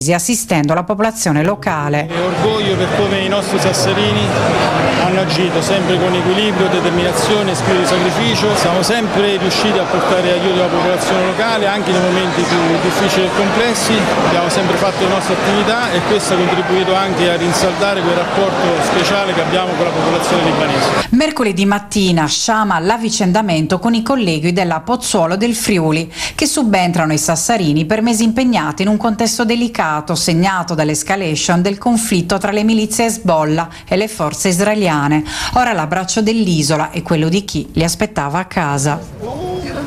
assistendo la popolazione locale. È orgoglio per come i nostri sassarini hanno agito, sempre con equilibrio, determinazione e spirito di sacrificio. Siamo sempre riusciti a portare aiuto alla popolazione locale, anche nei momenti più difficili e complessi. Abbiamo sempre fatto le nostre attività e questo ha contribuito anche a rinsaldare quel rapporto speciale che abbiamo con la popolazione libanese. Mercoledì mattina sciama l'avvicendamento con i colleghi della Pozzuolo del Friuli, che subentrano ai sassarini per mesi impegnati in un contesto delicato segnato dall'escalation del conflitto tra le milizie Hezbollah e le forze israeliane. Ora l'abbraccio dell'isola è quello di chi li aspettava a casa.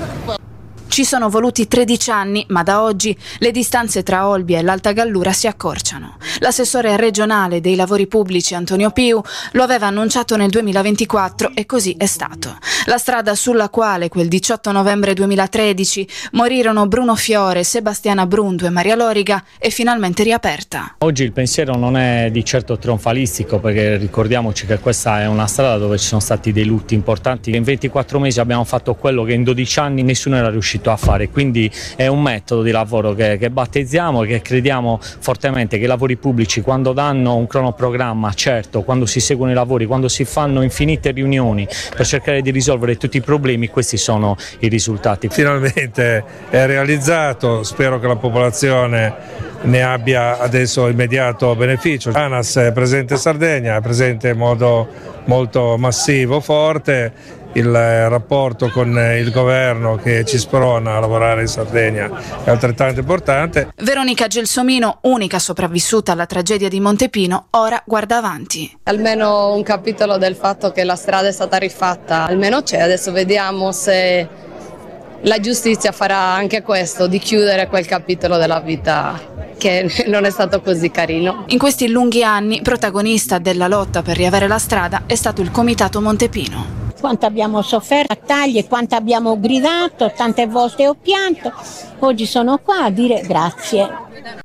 Ci sono voluti 13 anni, ma da oggi le distanze tra Olbia e l'Alta Gallura si accorciano. L'assessore regionale dei lavori pubblici Antonio Piu lo aveva annunciato nel 2024 e così è stato. La strada sulla quale quel 18 novembre 2013 morirono Bruno Fiore, Sebastiana Brundu e Maria Loriga è finalmente riaperta. Oggi il pensiero non è di certo trionfalistico, perché ricordiamoci che questa è una strada dove ci sono stati dei lutti importanti. In 24 mesi abbiamo fatto quello che in 12 anni nessuno era riuscito a fare, quindi è un metodo di lavoro che battezziamo e che crediamo fortemente che i lavori pubblici, quando danno un cronoprogramma certo, quando si seguono i lavori, quando si fanno infinite riunioni per cercare di risolvere tutti i problemi, questi sono i risultati. Finalmente è realizzato, spero che la popolazione ne abbia adesso immediato beneficio. ANAS è presente in Sardegna, è presente in modo molto massivo, forte. Il rapporto con il governo che ci sprona a lavorare in Sardegna è altrettanto importante. Veronica Gelsomino, unica sopravvissuta alla tragedia di Montepino, ora guarda avanti. Almeno un capitolo del fatto che la strada è stata rifatta, almeno c'è, adesso vediamo se la giustizia farà anche questo, di chiudere quel capitolo della vita che non è stato così carino. In questi lunghi anni, protagonista della lotta per riavere la strada è stato il Comitato Montepino. Quanto abbiamo sofferto a taglie, quanto abbiamo gridato, tante volte ho pianto, oggi sono qua a dire grazie.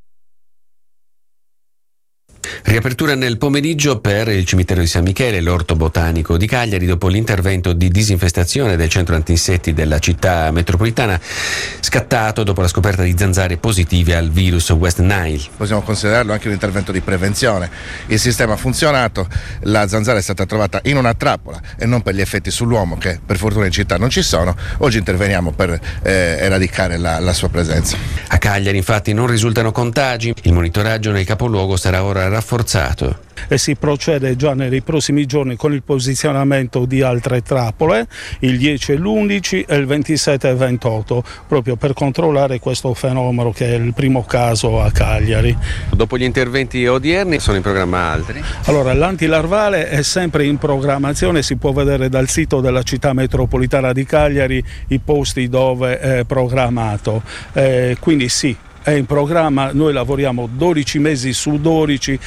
Riapertura nel pomeriggio per il cimitero di San Michele e l'orto botanico di Cagliari dopo l'intervento di disinfestazione del centro antinsetti della città metropolitana, scattato dopo la scoperta di zanzare positive al virus West Nile. Possiamo considerarlo anche un intervento di prevenzione. Il sistema ha funzionato, la zanzara è stata trovata in una trappola e non per gli effetti sull'uomo che per fortuna in città non ci sono. Oggi interveniamo per eradicare la sua presenza. A Cagliari infatti non risultano contagi, il monitoraggio nel capoluogo sarà ora rafforzato. E si procede già nei prossimi giorni con il posizionamento di altre trappole, il 10 e l'11 e il 27 e 28, proprio per controllare questo fenomeno che è il primo caso a Cagliari. Dopo gli interventi odierni sono in programma altri? Allora, l'antilarvale è sempre in programmazione, si può vedere dal sito della città metropolitana di Cagliari i posti dove è programmato, quindi sì. È in programma, noi lavoriamo 12 mesi su 12